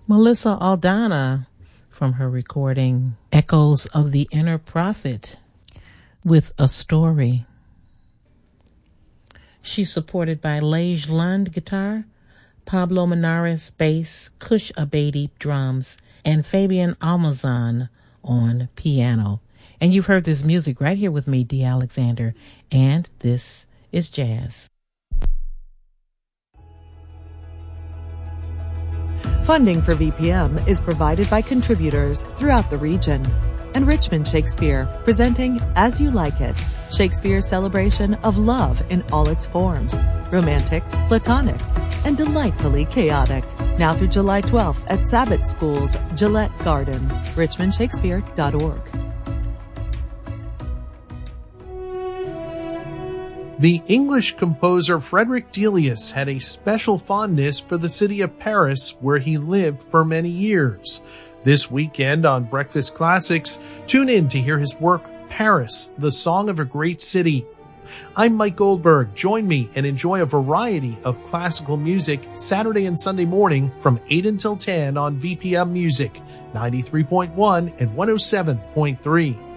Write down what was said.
Melissa Aldana from her recording Echoes of the Inner Prophet with A Story. She's supported by Lage Lund guitar, Pablo Menares bass, Kush Abedi drums, and Fabian Almazan on piano. And you've heard this music right here with me, Dee Alexander, and this is Jazz. Funding for VPM is provided by contributors throughout the region. And Richmond Shakespeare, presenting As You Like It, Shakespeare's celebration of love in all its forms, romantic, platonic, and delightfully chaotic. Now through July 12th at Sabbath School's Gillette Garden, richmondshakespeare.org. The English composer Frederick Delius had a special fondness for the city of Paris, where he lived for many years. This weekend on Breakfast Classics, tune in to hear his work, Paris, the Song of a Great City. I'm Mike Goldberg. Join me and enjoy a variety of classical music Saturday and Sunday morning from 8 until 10 on VPM Music, 93.1 and 107.3.